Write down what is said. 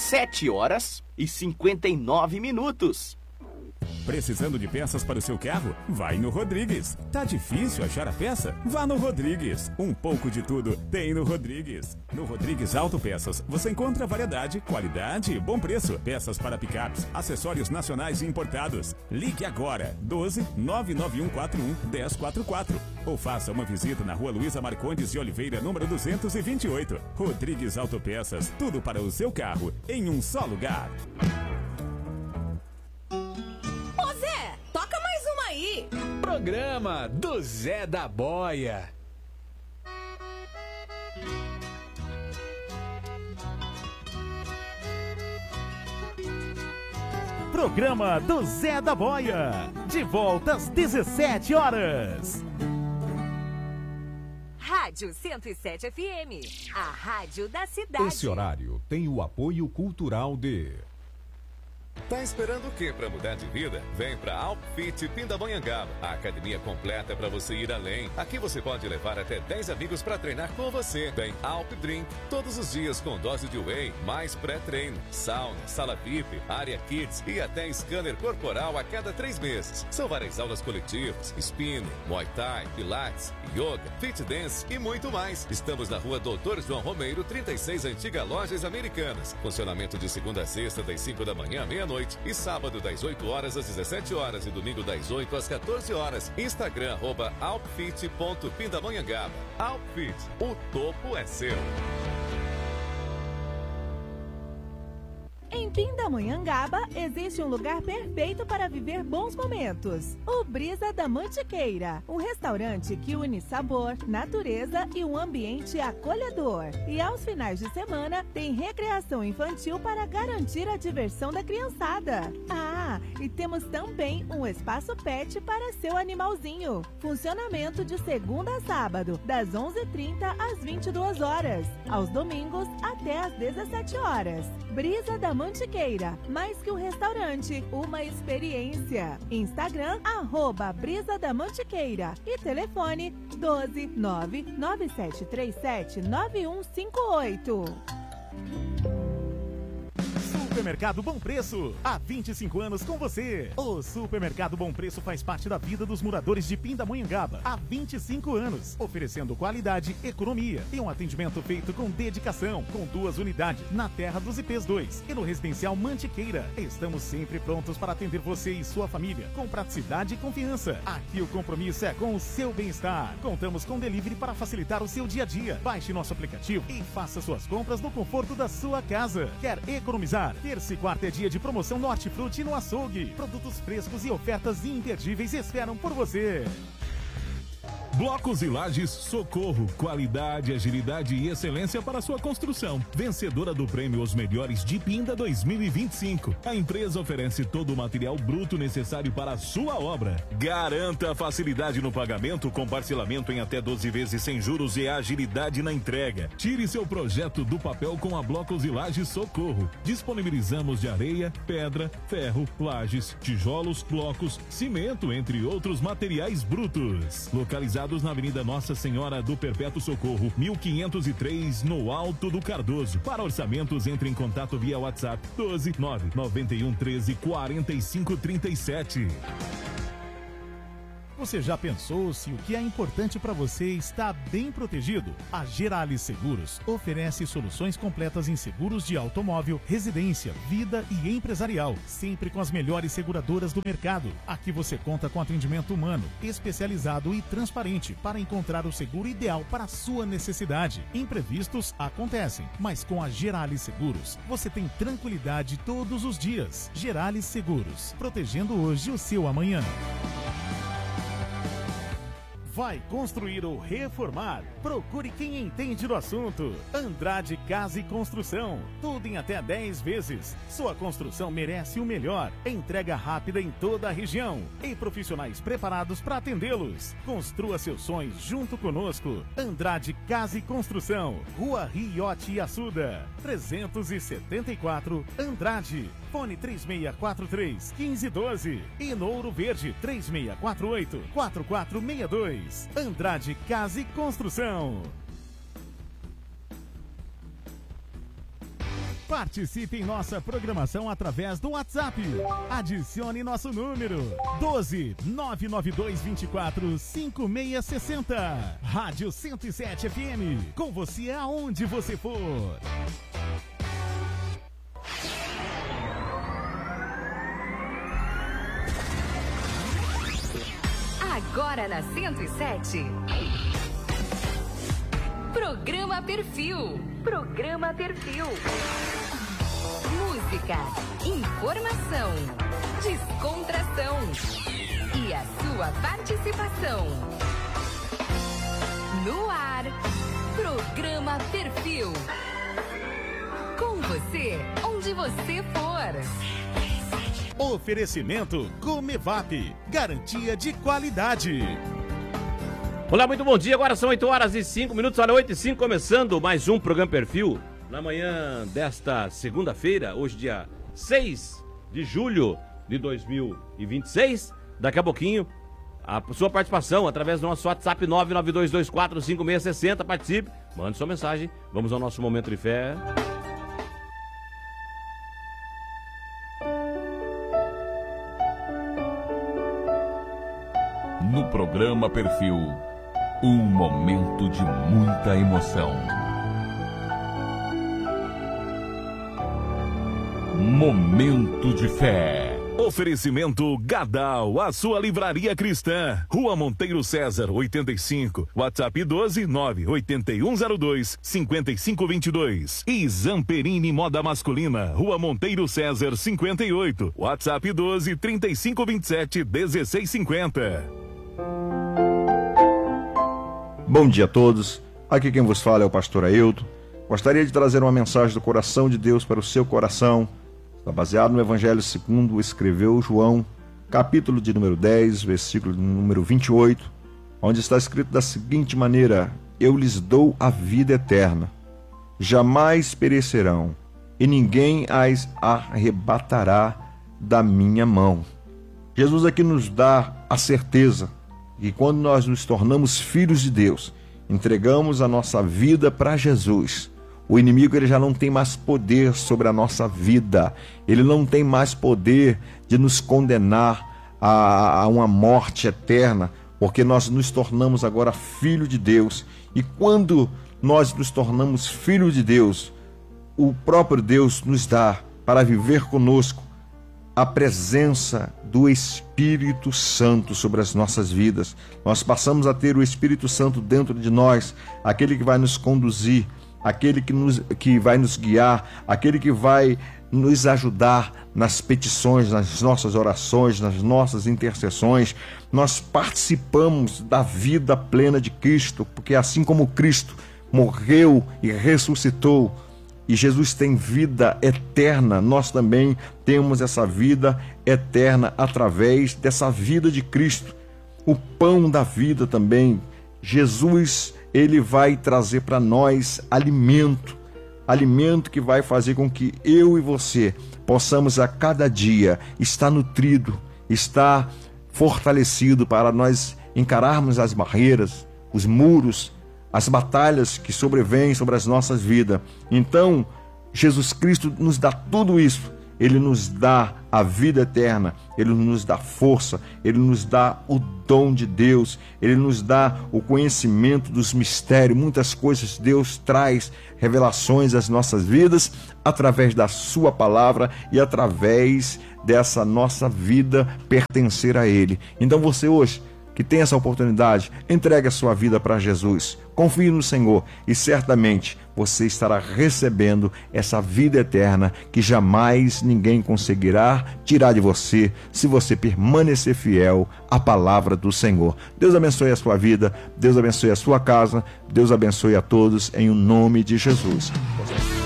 7h59. Precisando de peças para o seu carro? Vai no Rodrigues. Tá difícil achar a peça? Vá no Rodrigues. Um pouco de tudo tem no Rodrigues. No Rodrigues Autopeças você encontra variedade, qualidade e bom preço. Peças para picapes, acessórios nacionais e importados. Ligue agora 12 99141 1044 ou faça uma visita na Rua Luísa Marcondes de Oliveira, número 228. Rodrigues Autopeças, tudo para o seu carro em um só lugar. Toca mais uma aí. Programa do Zé da Boia. Programa do Zé da Boia. De volta às 17h. Rádio 107 FM. A rádio da cidade. Esse horário tem o apoio cultural de... Tá esperando o quê para mudar de vida? Vem pra Alpfit Pindamonhangaba, a academia completa para você ir além. Aqui você pode levar até 10 amigos para treinar com você. Tem Alp Drink todos os dias com dose de whey, mais pré-treino, sauna, sala VIP, área kids e até scanner corporal a cada 3 meses. São várias aulas coletivas, spinning, muay thai, pilates, yoga, fit dance e muito mais. Estamos na rua Doutor João Romeiro, 36, Antiga Lojas Americanas. Funcionamento de segunda a sexta, das 5 da manhã à meia-noite e sábado das 8 horas às 17 horas e domingo das 8 às 14 horas. Instagram @alpfit.pindamonhangaba. Alpfit, o topo é seu. Em Pindamonhangaba existe um lugar perfeito para viver bons momentos. O Brisa da Mantiqueira, um restaurante que une sabor, natureza e um ambiente acolhedor. E aos finais de semana tem recreação infantil para garantir a diversão da criançada. Ah, e temos também um espaço pet para seu animalzinho. Funcionamento de segunda a sábado, das 11h30 às 22 horas. Aos domingos até às 17 horas. Brisa da Mantiqueira, mais que um restaurante, uma experiência. Instagram, @Brisa da Mantiqueira e telefone 12 99737 9158. Supermercado Bom Preço, há 25 anos com você. O Supermercado Bom Preço faz parte da vida dos moradores de Pindamonhangaba há 25 anos, oferecendo qualidade, economia e um atendimento feito com dedicação, com 2 unidades na Terra dos IPs 2 e no Residencial Mantiqueira. Estamos sempre prontos para atender você e sua família, com praticidade e confiança. Aqui o compromisso é com o seu bem-estar. Contamos com delivery para facilitar o seu dia a dia. Baixe nosso aplicativo e faça suas compras no conforto da sua casa. Quer economizar? Terça e quarta é dia de promoção no Hortifruti no açougue. Produtos frescos e ofertas imperdíveis esperam por você. Blocos e Lajes Socorro, qualidade, agilidade e excelência para sua construção. Vencedora do prêmio Os Melhores de Pinda 2025. A empresa oferece todo o material bruto necessário para a sua obra. Garanta a facilidade no pagamento com parcelamento em até 12 vezes sem juros e agilidade na entrega. Tire seu projeto do papel com a Blocos e Lajes Socorro. Disponibilizamos de areia, pedra, ferro, lajes, tijolos, blocos, cimento, entre outros materiais brutos. Localizado na Avenida Nossa Senhora do Perpétuo Socorro, 1503, no Alto do Cardoso. Para orçamentos, entre em contato via WhatsApp 12 991 13 45 37. Você já pensou se o que é importante para você está bem protegido? A Geralis Seguros oferece soluções completas em seguros de automóvel, residência, vida e empresarial, sempre com as melhores seguradoras do mercado. Aqui você conta com atendimento humano, especializado e transparente para encontrar o seguro ideal para a sua necessidade. Imprevistos acontecem, mas com a Geralis Seguros você tem tranquilidade todos os dias. Geralis Seguros, protegendo hoje o seu amanhã. Vai construir ou reformar? Procure quem entende do assunto. Andrade Casa e Construção. Tudo em até 10 vezes. Sua construção merece o melhor. Entrega rápida em toda a região. E profissionais preparados para atendê-los. Construa seus sonhos junto conosco. Andrade Casa e Construção. Rua Riote Assuda. 374 Andrade. Fone 3643-1512. E no Ouro Verde 3648-4462. Andrade Casa e Construção. Participe em nossa programação através do WhatsApp. Adicione nosso número 12 992 24 5660. Rádio 107 FM. Com você aonde você for. Agora na 107. Programa Perfil. Programa Perfil. Música, informação, descontração e a sua participação. No ar, Programa Perfil. Com você, onde você for. Oferecimento Comevap, garantia de qualidade. Olá, muito bom dia, agora são 8h05, olha, 8h05, começando mais um Programa Perfil, na manhã desta segunda-feira, hoje dia 6 de julho de 2026, daqui a pouquinho, a sua participação através do nosso WhatsApp 992245660, participe, mande sua mensagem, vamos ao nosso Momento de Fé. No Programa Perfil, um momento de muita emoção. Momento de Fé. Oferecimento Gadal, a sua livraria cristã. Rua Monteiro César, 85. WhatsApp 12981025522. E Zamperini Moda Masculina, Rua Monteiro César, 58. WhatsApp 1235271650. Bom dia a todos, aqui quem vos fala é o pastor Ailton. Gostaria de trazer uma mensagem do coração de Deus para o seu coração. Está baseado no Evangelho segundo escreveu João, capítulo de número 10, versículo de número 28, onde está escrito da seguinte maneira: eu lhes dou a vida eterna, jamais perecerão, e ninguém as arrebatará da minha mão. Jesus aqui nos dá a certeza que quando nós nos tornamos filhos de Deus, entregamos a nossa vida para Jesus, o inimigo ele já não tem mais poder sobre a nossa vida, ele não tem mais poder de nos condenar a uma morte eterna, porque nós nos tornamos agora filho de Deus. E quando nós nos tornamos filho de Deus, o próprio Deus nos dá para viver conosco a presença do Espírito Santo sobre as nossas vidas. Nós passamos a ter o Espírito Santo dentro de nós, aquele que vai nos conduzir, aquele que vai nos guiar, aquele que vai nos ajudar nas petições, nas nossas orações, nas nossas intercessões. Nós participamos da vida plena de Cristo, porque assim como Cristo morreu e ressuscitou, e Jesus tem vida eterna, nós também temos essa vida eterna através dessa vida de Cristo. O pão da vida também, Jesus, ele vai trazer para nós alimento que vai fazer com que eu e você possamos a cada dia estar nutrido, estar fortalecido para nós encararmos as barreiras, os muros, as batalhas que sobrevêm sobre as nossas vidas. Então, Jesus Cristo nos dá tudo isso. Ele nos dá a vida eterna, Ele nos dá força, Ele nos dá o dom de Deus, Ele nos dá o conhecimento dos mistérios. Muitas coisas Deus traz revelações às nossas vidas através da sua palavra e através dessa nossa vida pertencer a Ele. Então você hoje, que tem essa oportunidade, entregue a sua vida para Jesus, confie no Senhor e certamente você estará recebendo essa vida eterna que jamais ninguém conseguirá tirar de você se você permanecer fiel à palavra do Senhor. Deus abençoe a sua vida, Deus abençoe a sua casa, Deus abençoe a todos em o nome de Jesus.